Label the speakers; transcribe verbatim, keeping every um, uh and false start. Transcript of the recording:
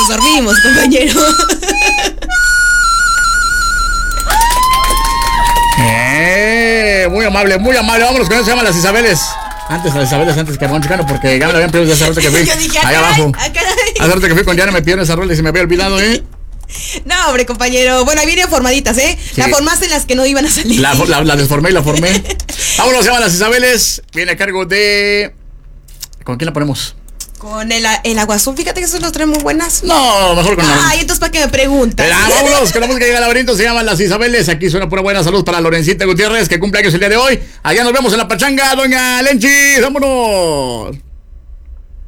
Speaker 1: dormimos, compañero.
Speaker 2: Eh, muy amable, muy amable. Vámonos con eso, se llaman las Isabeles. Antes las Isabeles, antes que Ramón Chicano, porque ya me lo habían pedido desde hace rato que fui.
Speaker 1: Yo dije,
Speaker 2: allá
Speaker 1: caray,
Speaker 2: abajo.
Speaker 1: ah, caray.
Speaker 2: Hace rato que fui con Diana, me pidieron esa rola y se me había olvidado, ¿eh?
Speaker 1: No, hombre, compañero. Bueno, ahí vienen formaditas, ¿eh?
Speaker 2: Sí.
Speaker 1: La formaste en las que no iban a salir.
Speaker 2: La, la, la desformé y la formé. Vámonos, se llaman las Isabeles. Viene a cargo de... ¿Con quién la ponemos?
Speaker 1: Con el, el aguazón, fíjate que esos los traen muy buenas.
Speaker 2: No, mejor con la...
Speaker 1: Ay, entonces ¿para qué me preguntas?
Speaker 2: Pero, vámonos con la música de laberinto, se llaman las Isabeles. Aquí suena pura buena salud para Lorencita Gutiérrez, que cumple años el día de hoy. Allá nos vemos en la pachanga, doña Lenchis. Vámonos.